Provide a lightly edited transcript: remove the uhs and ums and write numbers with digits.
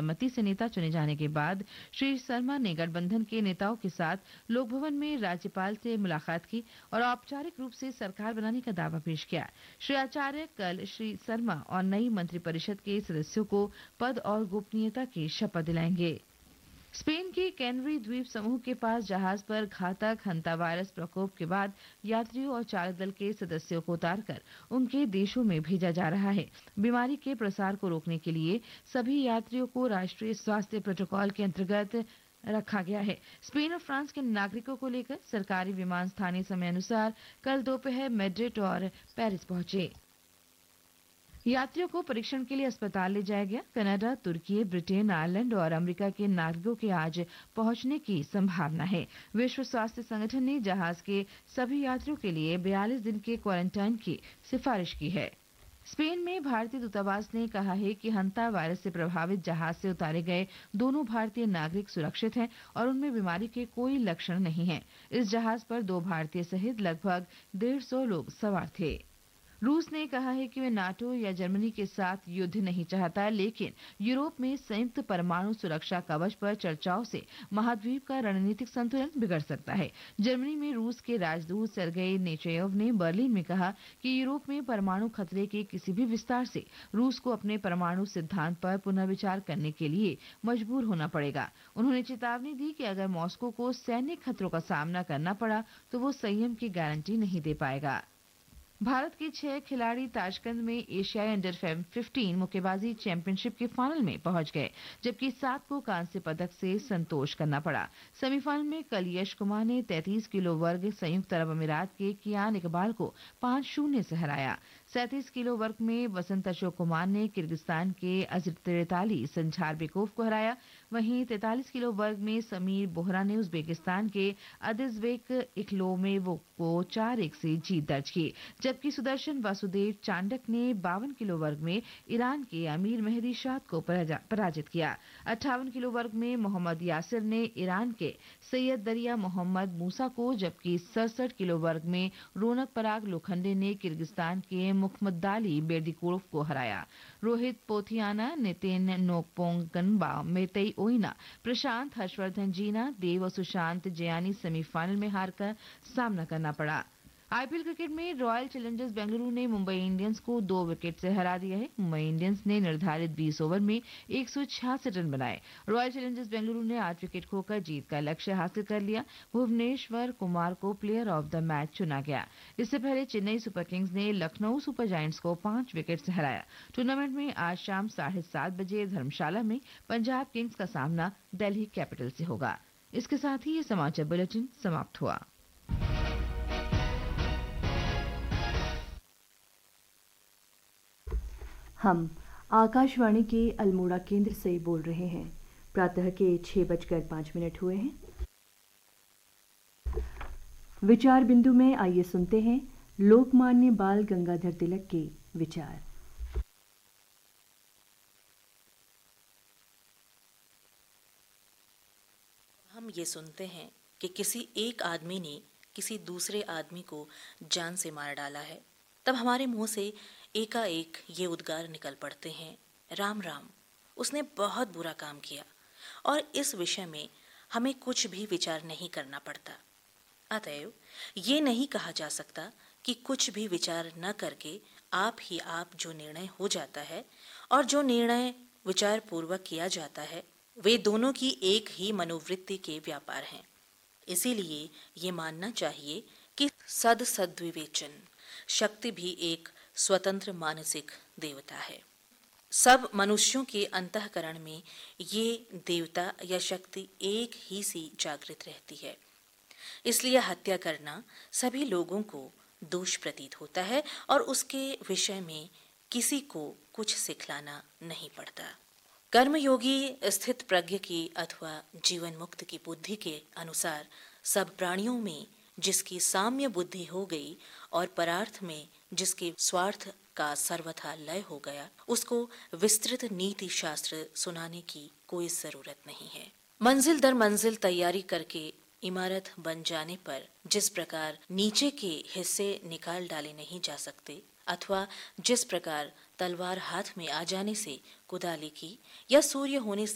सर्वसम्मति से नेता चुने जाने के बाद श्री शर्मा ने गठबंधन के नेताओं के साथ लोक भवन में राज्यपाल से मुलाकात की और औपचारिक रूप से सरकार बनाने का दावा पेश किया। श्री आचार्य कल श्री शर्मा और नई मंत्रिपरिषद के सदस्यों को पद और गोपनीयता की शपथ दिलाएंगे। स्पेन के कैनरी द्वीप समूह के पास जहाज पर घातक हंता वायरस प्रकोप के बाद यात्रियों और चालक दल के सदस्यों को उतारकर उनके देशों में भेजा जा रहा है। बीमारी के प्रसार को रोकने के लिए सभी यात्रियों को राष्ट्रीय स्वास्थ्य प्रोटोकॉल के अंतर्गत रखा गया है। स्पेन और फ्रांस के नागरिकों को लेकर सरकारी विमान स्थानीय समय अनुसार कल दोपहर मैड्रिड और पेरिस पहुंचे। यात्रियों को परीक्षण के लिए अस्पताल ले जाया गया। कनाडा, तुर्की, ब्रिटेन, आयरलैंड और अमेरिका के नागरिकों के आज पहुंचने की संभावना है। विश्व स्वास्थ्य संगठन ने जहाज के सभी यात्रियों के लिए 42 दिन के क्वारंटाइन की सिफारिश की है। स्पेन में भारतीय दूतावास ने कहा है कि हंता वायरस से प्रभावित जहाज से उतारे गए दोनों भारतीय नागरिक सुरक्षित हैं और उनमें बीमारी के कोई लक्षण नहीं हैं। इस जहाज पर 2 भारतीय सहित लगभग 150 लोग सवार थे। रूस ने कहा है कि वे नाटो या जर्मनी के साथ युद्ध नहीं चाहता, लेकिन यूरोप में संयुक्त परमाणु सुरक्षा कवच पर चर्चाओं से महाद्वीप का रणनीतिक संतुलन बिगड़ सकता है। जर्मनी में रूस के राजदूत सर्गेई नेचेयव ने बर्लिन में कहा कि यूरोप में परमाणु खतरे के किसी भी विस्तार से रूस को अपने परमाणु सिद्धांत पर पुनर्विचार करने के लिए मजबूर होना पड़ेगा। उन्होंने चेतावनी दी कि अगर मॉस्को को सैन्य खतरों का सामना करना पड़ा तो वो संयम की गारंटी नहीं दे पाएगा। भारत के 6 खिलाड़ी ताशकंद में एशियाई अंडर 15 मुक्केबाजी चैंपियनशिप के फाइनल में पहुंच गए, जबकि 7 को कांस्य पदक से संतोष करना पड़ा। सेमीफाइनल में कल यश कुमार ने 33 किलो वर्ग संयुक्त अरब अमीरात के कियान इकबाल को 5-0 से हराया। 37 किलो वर्ग में वसंत अशोक कुमार ने किर्गिस्तान के अजरतेताली संझारबेकोव को हराया। वहीं 43 किलो वर्ग में समीर बोहरा ने उज्बेकिस्तान के अदिजबेक इखलोमेवो को 4-1 से जीत दर्ज की, जबकि सुदर्शन वासुदेव चांडक ने 52 किलो वर्ग में ईरान के अमीर मेहदी शाद को पराजित किया। 58 किलो वर्ग में मोहम्मद यासिर ने ईरान के सैयद दरिया मोहम्मद मूसा को, जबकि 67 किलो वर्ग में रौनक पराग लोखंडे ने किर्गिस्तान के मुखम्मदाली बेर्दिकोव को हराया। रोहित पोथियाना, नितिन नोकपोंगनबा, मेतई ओइना, प्रशांत हर्षवर्धन जीना, देव और सुशांत जयानी सेमीफाइनल में हारकर सामना करना पड़ा। आईपीएल क्रिकेट में रॉयल चैलेंजर्स बेंगलुरु ने मुंबई इंडियंस को 2 विकेट से हरा दिया है। मुंबई इंडियंस ने निर्धारित 20 ओवर में 166 रन बनाए। रॉयल चैलेंजर्स बेंगलुरु ने 8 विकेट खोकर जीत का लक्ष्य हासिल कर लिया। भुवनेश्वर कुमार को प्लेयर ऑफ द मैच चुना गया। इससे पहले चेन्नई सुपर किंग्स ने लखनऊ सुपर जायंट्स को 5 विकेट से हराया। टूर्नामेंट में आज शाम 7:30 बजे धर्मशाला में पंजाब किंग्स का सामना दिल्ली कैपिटल से होगा। इसके साथ ही ये समाचार बुलेटिन समाप्त हुआ। हम आकाशवाणी के अल्मोड़ा केंद्र से बोल रहे हैं। प्रातः के 6:05 हुए हैं। विचार बिंदु में आइए सुनते हैं लोकमान्य बाल गंगाधर तिलक के विचार। हम ये सुनते हैं कि किसी एक आदमी ने किसी दूसरे आदमी को जान से मार डाला है, तब हमारे मुंह से एकाएक ये उद्गार निकल पड़ते हैं, राम राम, उसने बहुत बुरा काम किया, और इस विषय में हमें कुछ भी विचार नहीं करना पड़ता। अतएव ये नहीं कहा जा सकता कि कुछ भी विचार न करके आप ही आप जो निर्णय हो जाता है और जो निर्णय विचार पूर्वक किया जाता है, वे दोनों की एक ही मनोवृत्ति के व्यापार हैं। इसीलिए ये मानना चाहिए कि सद्विवेचन शक्ति भी एक स्वतंत्र मानसिक देवता है। सब मनुष्यों के अंतःकरण में ये देवता या शक्ति एक ही सी जागृत रहती है। इसलिए हत्या करना सभी लोगों को दोष प्रतीत होता है और उसके विषय में किसी को कुछ सिखलाना नहीं पड़ता। कर्मयोगी स्थित प्रज्ञ की अथवा जीवन मुक्त की बुद्धि के अनुसार सब प्राणियों में जिसकी साम्य बुद्धि हो गई और परार्थ में जिसके स्वार्थ का सर्वथा लय हो गया, उसको विस्तृत नीति शास्त्र सुनाने की कोई जरूरत नहीं है। मंजिल दर मंजिल तैयारी करके इमारत बन जाने पर जिस प्रकार नीचे के हिस्से निकाल डाले नहीं जा सकते, अथवा जिस प्रकार तलवार हाथ में आ जाने से कुदाली की या सूर्य होने